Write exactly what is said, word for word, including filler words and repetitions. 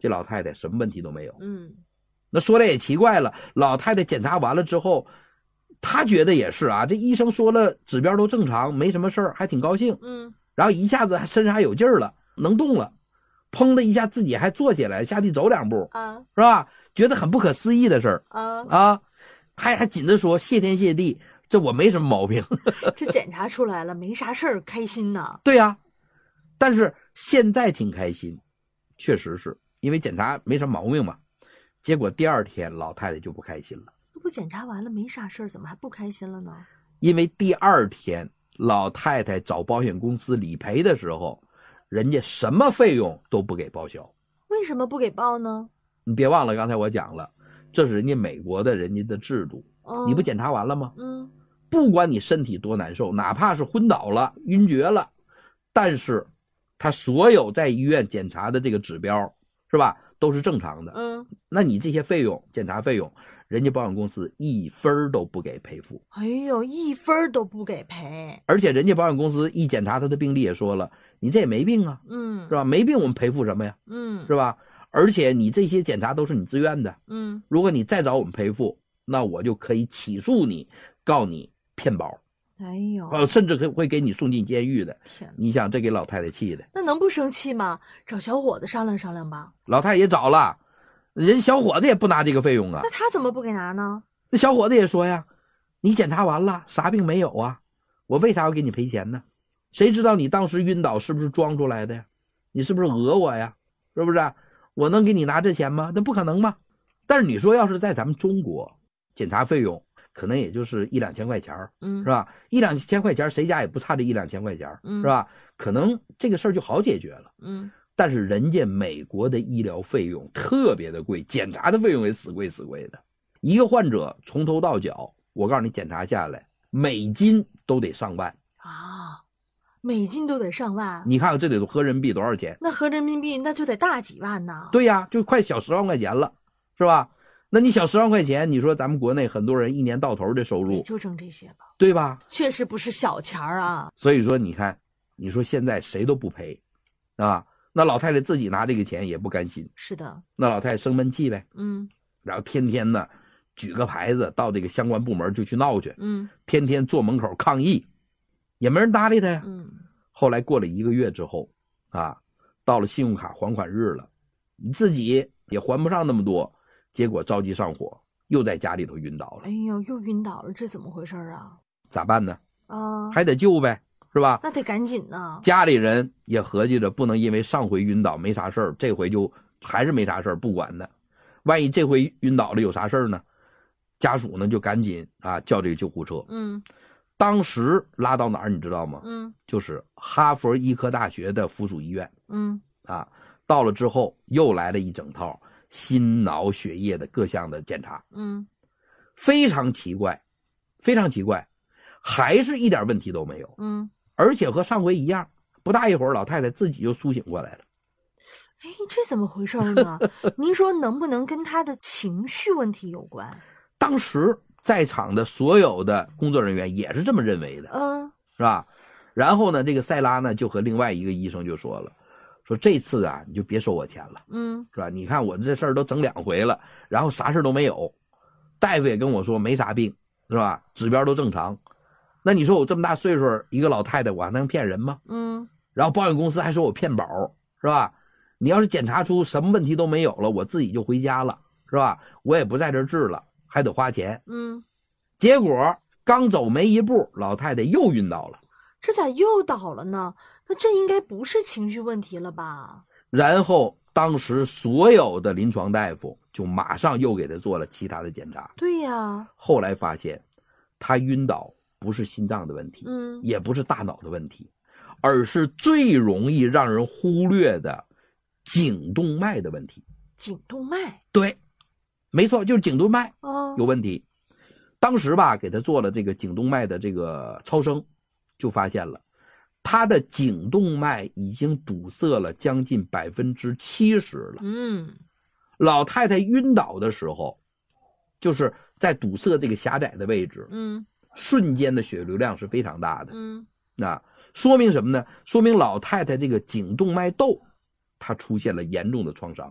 这老太太什么问题都没有。 嗯， 那说来也奇怪了，老太太检查完了之后，她觉得也是啊，这医生说了指标都正常，没什么事儿，还挺高兴。 嗯， 然后一下子身上还有劲儿了，能动了，砰的一下自己还坐起来，下地走两步， 啊， 是吧？觉得很不可思议的事儿啊啊，还还紧着说谢天谢地，这我没什么毛病。 这检查出来了，没啥事儿，开心呐。 对呀、啊，但是现在挺开心，确实是因为检查没什么毛病嘛。结果第二天老太太就不开心了。 这不检查完了没啥事儿，怎么还不开心了呢？ 因为第二天老太太找保险公司理赔的时候，人家什么费用都不给报销。 为什么不给报呢？ 你别忘了刚才我讲了，这是人家美国的人家的制度。 嗯、 你不检查完了吗？ 嗯， 不管你身体多难受，哪怕是昏倒了晕厥了，但是他所有在医院检查的这个指标是吧都是正常的。 嗯， 那你这些费用检查费用人家保险公司一分都不给赔付。 哎呦，一分都不给赔。 而且人家保险公司一检查他的病历也说了，你这也没病啊， 嗯， 是吧？没病我们赔付什么呀？ 嗯， 是吧？而且你这些检查都是你自愿的。 嗯， 如果你再找我们赔付，那我就可以起诉你，告你骗保。 哎呦， 呃，甚至可会给你送进监狱的。 天， 你想这给老太太气的， 那能不生气吗？找小伙子商量商量吧。 老太太也找了，人小伙子也不拿这个费用啊。 那他怎么不给拿呢？ 那小伙子也说呀，你检查完了啥病没有啊，我为啥要给你赔钱呢？谁知道你当时晕倒是不是装出来的呀？你是不是讹我呀？是不是？我能给你拿这钱吗？那不可能吗？但是你说要是在咱们中国，检查费用可能也就是一两千块钱， 嗯， 是吧？一两千块钱谁家也不差这一两千块钱， 嗯， 是吧？可能这个事儿就好解决了。 嗯， 但是人家美国的医疗费用特别的贵，检查的费用也死贵死贵的。一个患者从头到脚，我告诉你检查下来，美金都得上万啊，美金都得上万。 你看看这得合人民币多少钱？ 那合人民币那就得大几万呢。 对呀，就快小十万块钱了，是吧？那你小十万块钱，你说咱们国内很多人一年到头的收入也就挣这些吧， 对吧？ 确实不是小钱儿啊。 所以说你看，你说现在谁都不赔啊，那老太太自己拿这个钱也不甘心。 是的， 那老太太生闷气呗， 嗯， 然后天天呢举个牌子到这个相关部门就去闹去， 嗯， 天天坐门口抗议，也没人搭理他呀。 嗯， 后来过了一个月之后啊，到了信用卡还款日了，你自己也还不上那么多，结果着急上火，又在家里头晕倒了。 哎呦，又晕倒了，这怎么回事啊？ 咋办呢？ 啊， 还得救呗，是吧？ 那得赶紧呢。 家里人也合计着，不能因为上回晕倒没啥事儿，这回就还是没啥事儿，不管呢。万一这回晕倒了有啥事儿呢？家属呢就赶紧啊叫这个救护车。 嗯， 当时拉到哪儿你知道吗？ 嗯， 就是哈佛医科大学的附属医院。 嗯， 啊，到了之后又来了一整套心脑血液的各项的检查。 嗯， 非常奇怪，非常奇怪，还是一点问题都没有。 嗯， 而且和上回一样，不大一会儿老太太自己就苏醒过来了。 哎，这怎么回事呢？您说能不能跟她的情绪问题有关？ 当时在场的所有的工作人员也是这么认为的， 嗯， 是吧？然后呢，这个塞拉呢就和另外一个医生就说了，说这次啊你就别收我钱了， 嗯， 是吧？你看我这事儿都整两回了，然后啥事都没有，大夫也跟我说没啥病，是吧？指标都正常。那你说我这么大岁数一个老太太，我还能骗人吗？ 嗯， 然后保险公司还说我骗保，是吧？你要是检查出什么问题都没有了，我自己就回家了，是吧？我也不在这儿治了，还得花钱。 嗯， 结果刚走没一步，老太太又晕倒了。 这咋又倒了呢？那这应该不是情绪问题了吧？ 然后当时所有的临床大夫就马上又给她做了其他的检查。 对呀， 后来发现她晕倒不是心脏的问题， 嗯， 也不是大脑的问题，而是最容易让人忽略的颈动脉的问题。 颈动脉？ 对，没错，就是颈动脉哦， 有问题。当时吧，给他做了这个颈动脉的这个超声，就发现了他的颈动脉已经堵塞了将近百分之七十了。 嗯， 老太太晕倒的时候，就是在堵塞这个狭窄的位置， 嗯， 瞬间的血流量是非常大的。 嗯， 那说明什么呢？说明老太太这个颈动脉窦它出现了严重的创伤。